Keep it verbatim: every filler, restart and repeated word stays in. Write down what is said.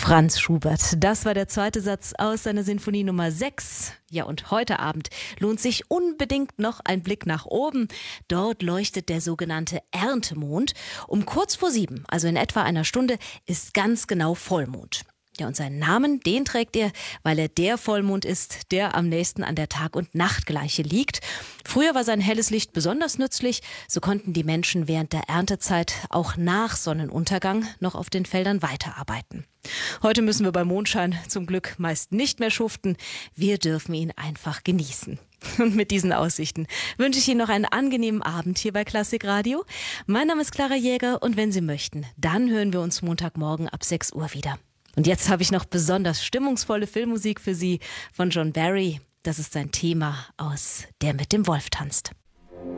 Franz Schubert. Das war der zweite Satz aus seiner Sinfonie Nummer sechs. Ja, und heute Abend lohnt sich unbedingt noch ein Blick nach oben. Dort leuchtet der sogenannte Erntemond. Um kurz vor sieben, also in etwa einer Stunde, ist ganz genau Vollmond. Ja, und seinen Namen, den trägt er, weil er der Vollmond ist, der am nächsten an der Tag- und Nachtgleiche liegt. Früher war sein helles Licht besonders nützlich. So konnten die Menschen während der Erntezeit auch nach Sonnenuntergang noch auf den Feldern weiterarbeiten. Heute müssen wir beim Mondschein zum Glück meist nicht mehr schuften. Wir dürfen ihn einfach genießen. Und mit diesen Aussichten wünsche ich Ihnen noch einen angenehmen Abend hier bei Klassik Radio. Mein Name ist Clara Jäger und wenn Sie möchten, dann hören wir uns Montagmorgen ab sechs Uhr wieder. Und jetzt habe ich noch besonders stimmungsvolle Filmmusik für Sie von John Barry. Das ist sein Thema aus Der mit dem Wolf tanzt.